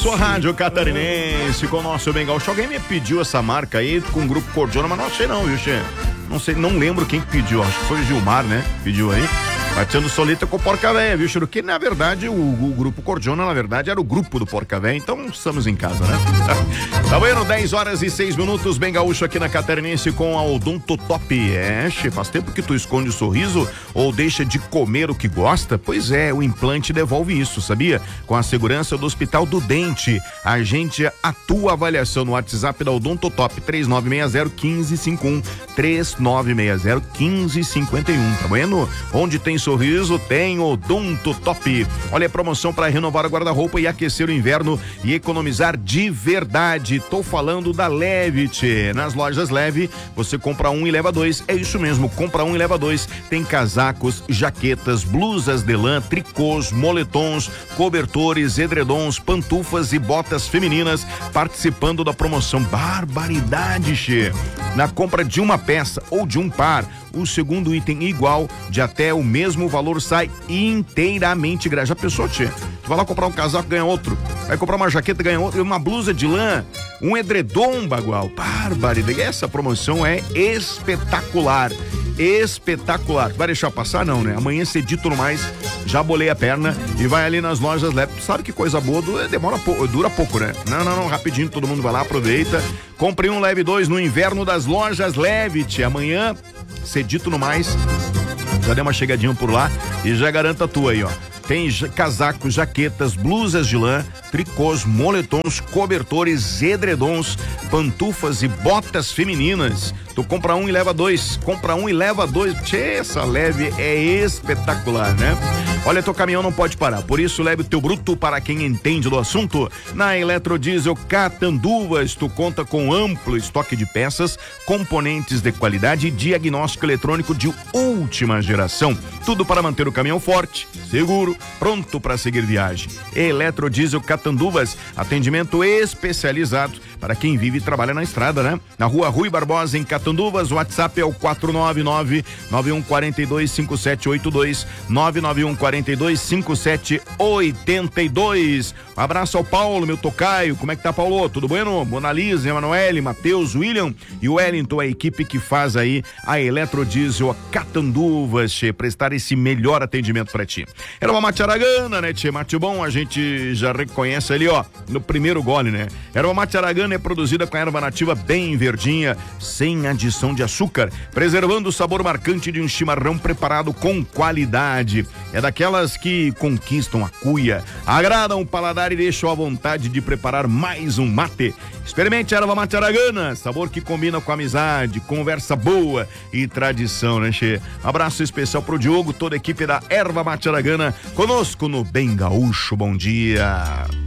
sua rádio catarinense com o nosso Bem Gaúcho. Alguém me pediu essa marca aí com o Grupo Cordiona, mas não sei não, viu, Che? Não sei, não lembro quem pediu, acho que foi o Gilmar, né? Pediu aí. Batendo solita com o Porca Véia, viu, Chiru? Que na verdade o Grupo Cordiona, na verdade, era o grupo do Porca Véia, então estamos em casa, né? Tá bueno, 10h06, Bem Gaúcho aqui na Catarinense com a Odonto Top. Che, faz tempo que tu esconde o sorriso ou deixa de comer o que gosta? Pois é, o implante devolve isso, sabia? Com a segurança do Hospital do Dente. A gente atua avaliação no WhatsApp da Odonto Top, 3960-1551, 3960-1551, tá bueno? Onde tem sorriso, tem Odonto Top. Olha a promoção para renovar o guarda-roupa e aquecer o inverno e economizar de verdade. Tô falando da Levit. Nas lojas Leve, você compra um e leva dois. É isso mesmo, compra um e leva dois. Tem casacos, jaquetas, blusas de lã, tricôs, moletons, cobertores, edredons, pantufas e botas femininas participando da promoção. Barbaridade, che. Na compra de uma peça ou de um par, o segundo item igual de até o mesmo valor sai inteiramente grátis. Já pensou, tchê? Tu vai lá comprar um casaco, ganha outro. Vai comprar uma jaqueta, ganha outro. Uma blusa de lã, um edredom, bagual. Barbaridade. Essa promoção é espetacular. Espetacular. Vai deixar passar? Não, né? Amanhã cedito no mais, já bolei a perna e vai ali nas lojas Leve. Tu sabe que coisa boa, demora pouco, dura pouco, né? Não, rapidinho, todo mundo vai lá, aproveita. Compre um, leve dois no inverno das lojas Levit. Amanhã, cedito no mais, já dê uma chegadinha por lá e já garanta a tua aí, ó. Tem casacos, jaquetas, blusas de lã, tricôs, moletons, cobertores, edredons, pantufas e botas femininas. Tu compra um e leva dois. Compra um e leva dois. Tchê, essa Leve é espetacular, né? Olha, teu caminhão não pode parar. Por isso, leve o teu bruto para quem entende do assunto. Na Eletrodiesel Catanduvas, tu conta com amplo estoque de peças, componentes de qualidade e diagnóstico eletrônico de última geração. Tudo para manter o caminhão forte, seguro, pronto para seguir viagem. Eletrodiesel Catanduvas, atendimento especializado para quem vive e trabalha na estrada, né? Na Rua Rui Barbosa, em Catanduvas, o WhatsApp é o 499-9142-5782, 99142-5782. Um abraço ao Paulo, meu tocaio. Como é que tá, Paulo? Tudo bueno? Mona Lisa, Emanuele, Matheus, William e o Wellington, a equipe que faz aí a Eletrodiesel Catanduvas, tchê, prestar esse melhor atendimento pra ti. Era uma mate aragana, né, tchê? Mate bom, a gente já reconhece ali, ó, no primeiro gole, né? Era uma mate aragana, é produzida com a erva nativa bem verdinha, sem adição de açúcar, preservando o sabor marcante de um chimarrão preparado com qualidade. É daquelas que conquistam a cuia, agradam o paladar e deixam à vontade de preparar mais um mate. Experimente a erva mate aragana, sabor que combina com amizade, conversa boa e tradição, né, che? Abraço especial pro Diogo, toda a equipe da erva mate aragana, conosco no Bem Gaúcho. Bom dia.